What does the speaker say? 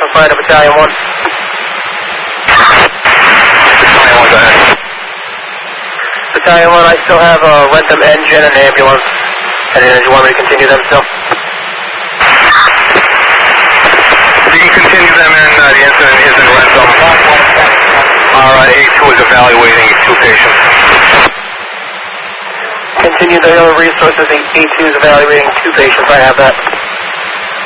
from fire to Battalion 1. Battalion 1, go ahead. Battalion 1, I still have a Rentham engine and ambulance. And then do you want me to continue them still? You can continue them in, the incident is in Rentham. A2 is evaluating 2 patients. Continue the other resources, A2 is evaluating 2 patients, I have that.